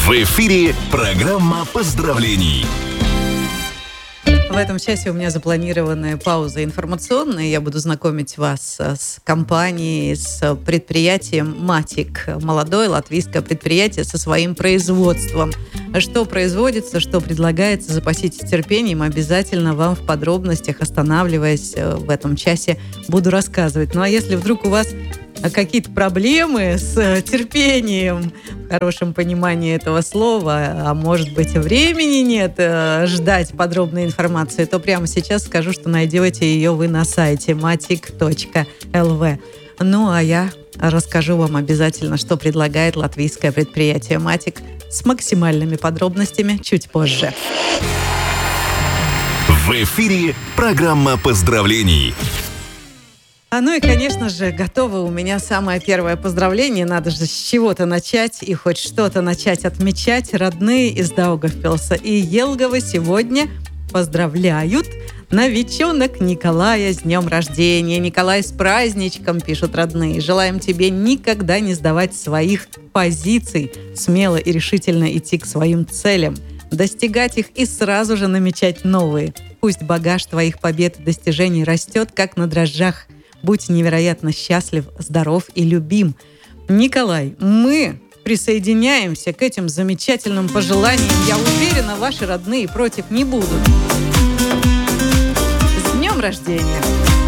В эфире программа поздравлений. В этом часе у меня запланированная пауза информационная. Я буду знакомить вас с компанией, с предприятием «Матик». Молодое латвийское предприятие со своим производством. Что производится, что предлагается, запаситесь терпением. Обязательно вам в подробностях, останавливаясь в этом часе, буду рассказывать. Ну а если вдруг у вас какие-то проблемы с терпением, в хорошем понимании этого слова, а может быть, времени нет ждать подробной информации, то прямо сейчас скажу, что найдете ее вы на сайте matic.lv. Ну, а я расскажу вам обязательно, что предлагает латвийское предприятие «Матик» с максимальными подробностями чуть позже. В эфире программа поздравлений. Ну и, конечно же, готово у меня самое первое поздравление. Надо же с чего-то начать и хоть что-то начать отмечать. Родные из Даугавпилса и Елгова сегодня поздравляют новичонок Николая с днем рождения. Николай, с праздничком, пишут родные. Желаем тебе никогда не сдавать своих позиций, смело и решительно идти к своим целям, достигать их и сразу же намечать новые. Пусть багаж твоих побед и достижений растет, как на дрожжах. Будь невероятно счастлив, здоров и любим. Николай, мы присоединяемся к этим замечательным пожеланиям. Я уверена, ваши родные против не будут. С днем рождения!